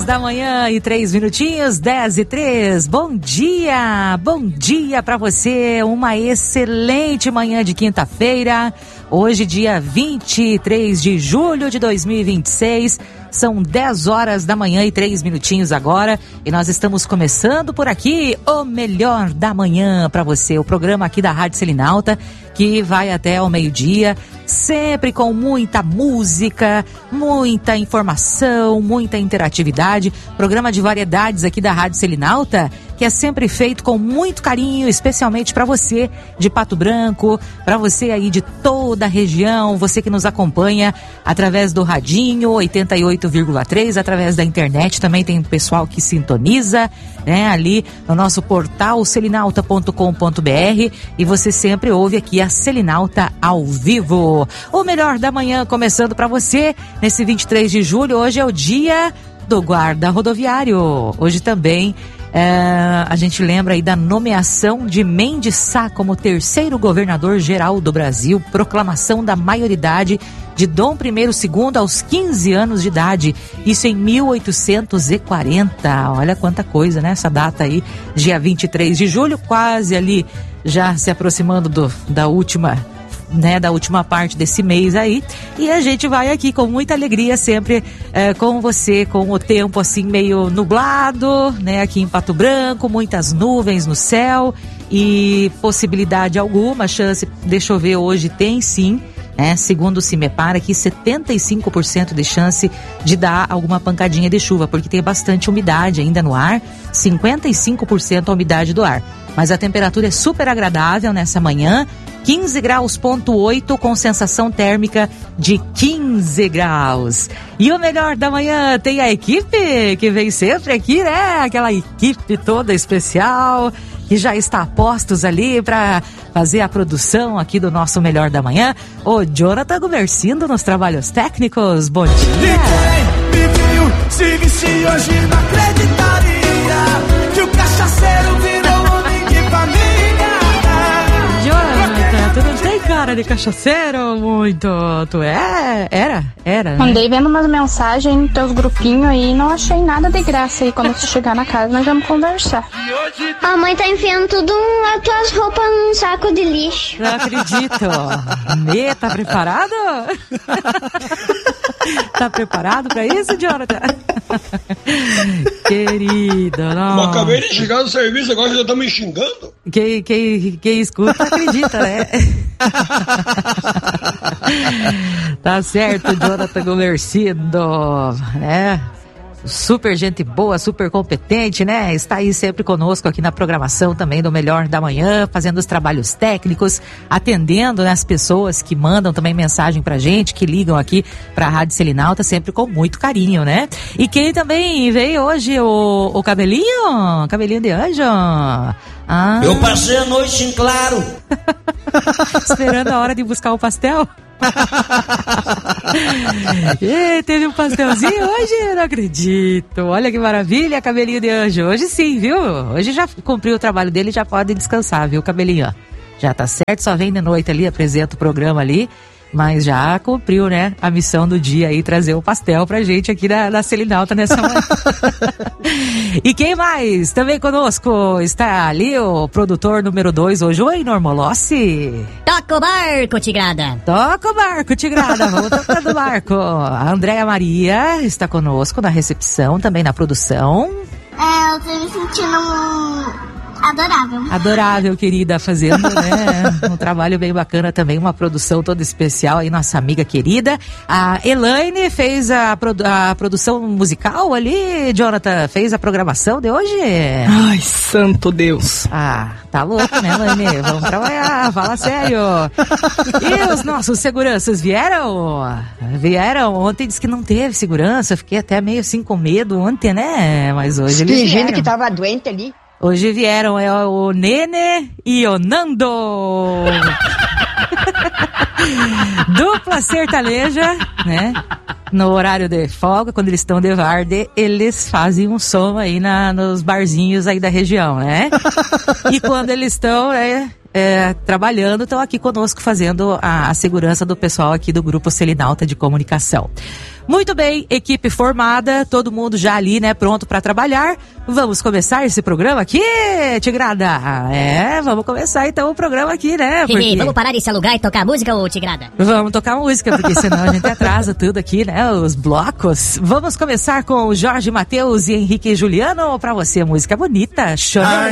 da manhã e 3 minutinhos, 10:03. Bom dia pra você, uma excelente manhã de quinta-feira, hoje dia 23 de julho de 2026, são 10 horas da manhã e 3 minutinhos agora, e nós estamos começando por aqui o Melhor da Manhã pra você, o programa aqui da Rádio Selinalta, que vai até ao meio-dia, sempre com muita música, muita informação, muita interatividade, programa de variedades aqui da Rádio Selinalta, que é sempre feito com muito carinho, especialmente para você de Pato Branco, para você aí de toda a região, você que nos acompanha através do radinho 88,3, através da internet, também tem pessoal que sintoniza, né, ali no nosso portal selinalta.com.br, e você sempre ouve aqui a Selinalta ao vivo. O Melhor da Manhã começando para você nesse 23 de julho, hoje é o dia do guarda rodoviário. Hoje também a gente lembra aí da nomeação de Mendes Sá como terceiro governador-geral do Brasil, proclamação da maioridade de Dom I e II aos 15 anos de idade, isso em 1840, olha quanta coisa, né, essa data aí, dia 23 de julho, quase ali, já se aproximando da última parte desse mês aí, e a gente vai aqui com muita alegria sempre com você, com o tempo assim meio nublado, né, aqui em Pato Branco, muitas nuvens no céu e possibilidade alguma, chance de chover hoje tem sim, segundo o CIMEPAR aqui 75% de chance de dar alguma pancadinha de chuva, porque tem bastante umidade ainda no ar, 55% a umidade do ar, mas a temperatura é super agradável nessa manhã, 15 graus,8 com sensação térmica de 15 graus. E o Melhor da Manhã tem a equipe que vem sempre aqui, né? Aquela equipe toda especial que já está a postos ali para fazer a produção aqui do nosso Melhor da Manhã. O Jonathan Gumercindo nos trabalhos técnicos. Bom dia. Ninguém me viu, se hoje não acreditaria que o cachaceiro virou homem de família. Tu não tem cara de cachaceiro muito, tu era, né? Andei vendo umas mensagens nos teus grupinhos aí e não achei nada de graça aí. Quando você chegar na casa nós vamos conversar. A mãe tá enfiando tudo as tuas roupas num saco de lixo. Não acredito. Nê, tá preparado? Tá preparado pra isso, Jonathan? Querido, não. Eu acabei de chegar no serviço, agora já estão me xingando. Quem escuta acredita, né? Tá certo, Jonathan Gumercindo, né? Super gente boa, super competente, né? Está aí sempre conosco aqui na programação também do Melhor da Manhã, fazendo os trabalhos técnicos, atendendo, né, as pessoas que mandam também mensagem pra gente, que ligam aqui pra Rádio Selinalta, sempre com muito carinho, né? E quem também veio hoje, o Cabelinho de Anjo. Eu passei a noite em claro. Esperando a hora de buscar o pastel. E teve um pastelzinho hoje? Não acredito. Olha que maravilha, Cabelinho de Anjo. Hoje sim, viu? Hoje já cumpriu o trabalho dele, já pode descansar, viu, Cabelinho? Já tá certo, só vem de noite ali, apresenta o programa ali, mas já cumpriu, né, a missão do dia aí, trazer o pastel pra gente aqui da Selinalta nessa manhã. E quem mais? Também conosco está ali o produtor número 2 hoje, o Normolossi. Toca o barco, Tigrada. Toca o barco, Tigrada. Vamos tocando o barco. A Andréia Maria está conosco na recepção, também na produção. Eu tô me sentindo Adorável, querida, fazendo, né, um trabalho bem bacana também, uma produção toda especial aí, nossa amiga querida. A Elaine fez a produção musical ali, Jonathan, fez a programação de hoje. Ai, santo Deus. Ah, tá louco, né, Elaine? Vamos trabalhar, fala sério. E os nossos seguranças vieram? Ontem disse que não teve segurança, fiquei até meio assim com medo ontem, né, mas hoje eles vieram. Fingindo que tava doente ali. Hoje vieram o Nene e o Nando. Dupla sertaneja, né? No horário de folga, quando eles estão de varde, eles fazem um som aí nos barzinhos aí da região, né? E quando eles estão trabalhando, estão aqui conosco fazendo a segurança do pessoal aqui do Grupo Selinalta de Comunicação. Muito bem, equipe formada, todo mundo já ali, né, pronto pra trabalhar. Vamos começar esse programa aqui, Tigrada? Vamos começar então o programa aqui, né? Porque... Vamos parar desse lugar e tocar música, ô Tigrada? Vamos tocar música, porque senão a gente atrasa tudo aqui, né? Os blocos. Vamos começar com Jorge Mateus e Henrique e Juliano. Pra você, música bonita, chama.